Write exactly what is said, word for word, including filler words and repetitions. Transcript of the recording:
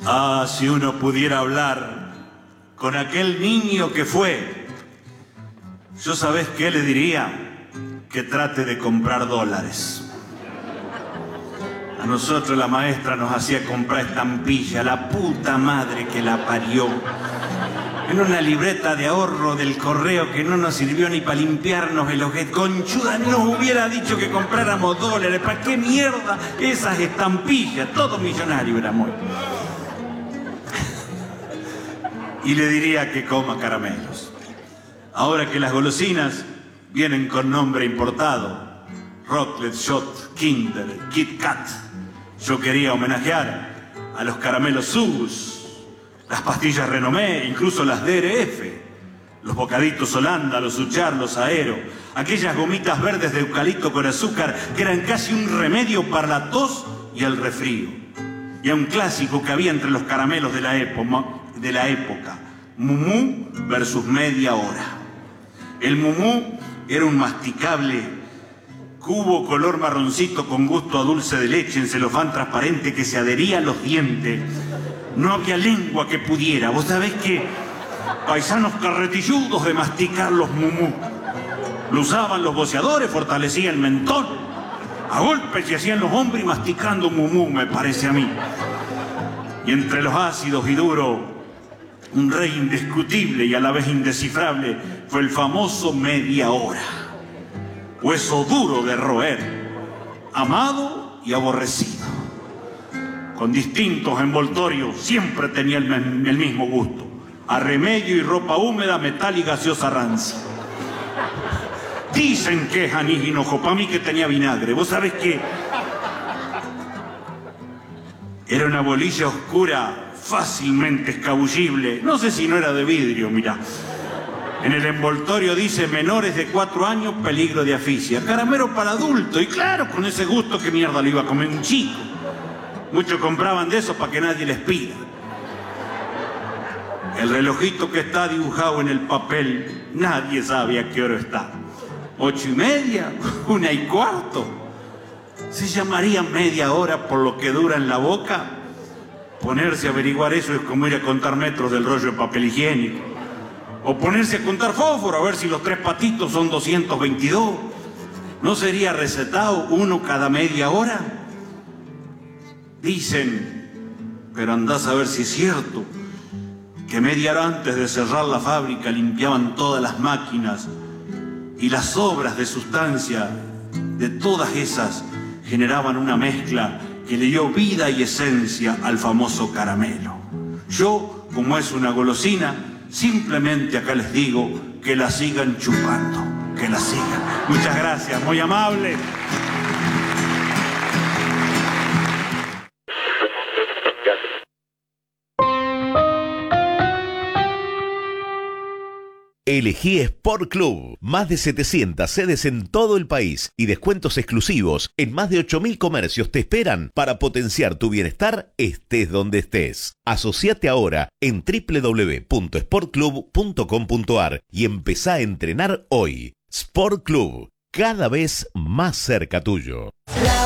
Ah, si uno pudiera hablar con aquel niño que fue, yo sabés qué le diría, que trate de comprar dólares. A nosotros la maestra nos hacía comprar estampilla, la puta madre que la parió. En una libreta de ahorro del correo que no nos sirvió ni para limpiarnos el ojete. Conchuda, nos hubiera dicho que compráramos dólares. ¿Para qué mierda esas estampillas? Todo millonario éramos. Y le diría que coma caramelos. Ahora que las golosinas vienen con nombre importado, Rocklet, Shot, Kinder, Kit Kat, yo quería homenajear a los caramelos Sus, las pastillas Renomé, incluso las D R F, los bocaditos Holanda, los Suchar, los Aero, aquellas gomitas verdes de eucalipto con azúcar que eran casi un remedio para la tos y el resfrío. Y a un clásico que había entre los caramelos de la, época, de la época, Mumú versus Media Hora. El Mumú era un masticable cubo color marroncito con gusto a dulce de leche en celofán transparente que se adhería a los dientes. No había lengua que pudiera. Vos sabés que paisanos carretilludos de masticar los mumú. Lo usaban los boceadores, fortalecía el mentón. A golpes se hacían los hombres masticando mumú, me parece a mí. Y entre los ácidos y duros, un rey indiscutible y a la vez indescifrable fue el famoso Media Hora. Hueso duro de roer, amado y aborrecido. Con distintos envoltorios, siempre tenía el, el mismo gusto. A remedio y ropa húmeda, metal y gaseosa rancia. Dicen que es anís hinojo, para mí que tenía vinagre. Vos sabés que era una bolilla oscura, fácilmente escabullible. No sé si no era de vidrio, mirá. En el envoltorio dice menores de cuatro años, peligro de asfixia. Caramelo para adultos. Y claro, con ese gusto, ¿qué mierda lo iba a comer un chico? Muchos compraban de esos para que nadie les pida. El relojito que está dibujado en el papel, nadie sabe a qué hora está. Ocho y media, una y cuarto. ¿Se llamaría media hora por lo que dura en la boca? Ponerse a averiguar eso es como ir a contar metros del rollo de papel higiénico. O ponerse a contar fósforo a ver si los tres patitos son doscientos veintidós. ¿No sería recetado uno cada media hora? Dicen, pero andás a ver si es cierto, que media hora antes de cerrar la fábrica limpiaban todas las máquinas y las sobras de sustancia de todas esas generaban una mezcla que le dio vida y esencia al famoso caramelo. Yo, como es una golosina, simplemente acá les digo que la sigan chupando, que la sigan. Muchas gracias, muy amable. Elegí Sport Club. Más de setecientas sedes en todo el país y descuentos exclusivos en más de ocho mil comercios te esperan para potenciar tu bienestar estés donde estés. Asociate ahora en doble u doble u doble u punto sport club punto com punto a r y empezá a entrenar hoy. Sport Club, cada vez más cerca tuyo.